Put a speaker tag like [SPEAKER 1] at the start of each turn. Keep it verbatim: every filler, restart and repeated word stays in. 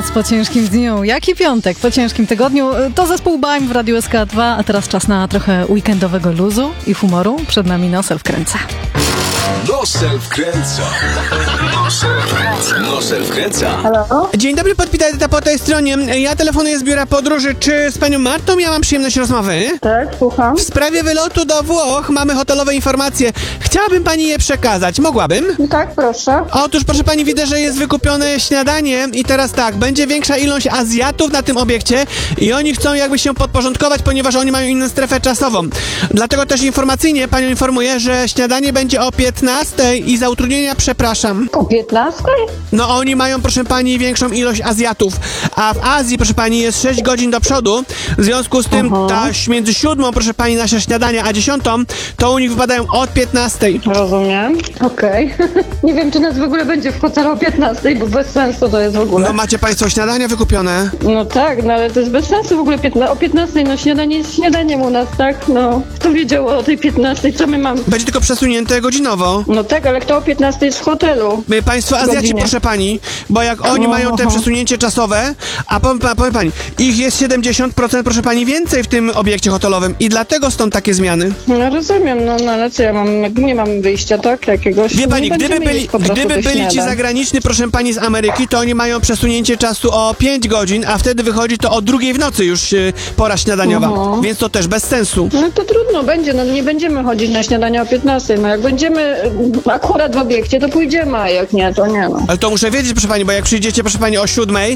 [SPEAKER 1] Noc po ciężkim dniu, jak i piątek po ciężkim tygodniu. To zespół Baim w Radiu S K dwa, a teraz czas na trochę weekendowego luzu i humoru. Przed nami Nosel wkręca.
[SPEAKER 2] Nosel wkręca. Nosel wkręca. Nosel wkręca.
[SPEAKER 3] Halo?
[SPEAKER 4] Dzień dobry, podpitata po tej stronie. Ja telefonuję z biura podróży. Czy z panią Martą miałam przyjemność rozmowy?
[SPEAKER 3] Tak, słucham.
[SPEAKER 4] W sprawie wylotu do Włoch mamy hotelowe informacje. Chciałabym pani je przekazać. Mogłabym?
[SPEAKER 3] Tak, proszę.
[SPEAKER 4] Otóż, proszę pani, widzę, że jest wykupione śniadanie i teraz tak, będzie większa ilość Azjatów na tym obiekcie i oni chcą jakby się podporządkować, ponieważ oni mają inną strefę czasową. Dlatego też informacyjnie panią informuję, że śniadanie będzie o piętnastej i za utrudnienia przepraszam.
[SPEAKER 3] O piętnastej?
[SPEAKER 4] No oni mają, proszę pani, większą ilość Azjatów, a w Azji, proszę pani, jest sześć godzin do przodu, w związku z tym
[SPEAKER 3] Aha.
[SPEAKER 4] ta między siódmą, proszę pani, nasze śniadania, a dziesiątą, to u nich wypadają od piętnastej.
[SPEAKER 3] Rozumiem. Okej. Nie wiem, czy nas w ogóle będzie w hotelu o piętnastej, bo bez sensu to jest w ogóle.
[SPEAKER 4] No macie państwo śniadania wykupione?
[SPEAKER 3] No tak, no ale to jest bez sensu w ogóle piętna- o piętnastej, no śniadanie jest śniadaniem u nas, tak? No, kto wiedział o tej piętnastej, co my mamy?
[SPEAKER 4] Będzie tylko przesunięte godzinowo.
[SPEAKER 3] No tak, ale kto o piętnastej jest w hotelu?
[SPEAKER 4] My, państwo Azjaci,
[SPEAKER 3] Godzinie.
[SPEAKER 4] proszę pani, bo jak oni
[SPEAKER 3] No,
[SPEAKER 4] mają te
[SPEAKER 3] aha.
[SPEAKER 4] przesunięcie czasowe, a powiem, pa- powiem pani, ich jest siedemdziesiąt procent, proszę pani, więcej w tym obiekcie hotelowym i dlatego stąd takie zmiany.
[SPEAKER 3] No rozumiem, no, no ale co ja mam, jak nie mam wyjścia, tak? Jakiegoś...
[SPEAKER 4] Wie pani,
[SPEAKER 3] nie
[SPEAKER 4] gdyby
[SPEAKER 3] będziemy
[SPEAKER 4] byli,
[SPEAKER 3] jeść po prostu
[SPEAKER 4] gdyby
[SPEAKER 3] tych
[SPEAKER 4] byli ci
[SPEAKER 3] śniadań.
[SPEAKER 4] zagraniczni, proszę pani, z Ameryki, to oni mają przesunięcie czasu o pięć godzin, a wtedy wychodzi to o drugiej w nocy już y, pora śniadaniowa,
[SPEAKER 3] Mhm.
[SPEAKER 4] więc to też bez sensu.
[SPEAKER 3] No to trudno będzie, no nie będziemy chodzić na śniadanie o piętnastej, no jak będziemy y, akurat w obiekcie, to pójdziemy, a jak nie, to nie no.
[SPEAKER 4] Ale to muszę wiedzieć, proszę pani, bo jak przyjdziecie, proszę pani, o siódmej,